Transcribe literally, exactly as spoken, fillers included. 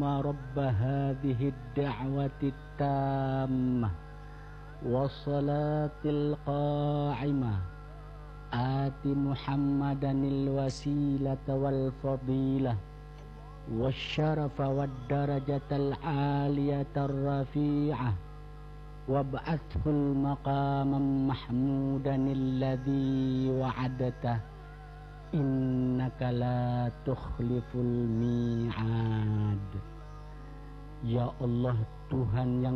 رب هذه الدعوة التامة والصلاة القائمة آت محمدا الوسيلة والفضيلة والشرف والدرجة العالية الرفيعة وابعثه المقام محمودا الذي وعدته innaka la tukhliful mi'ad. Ya Allah, Tuhan yang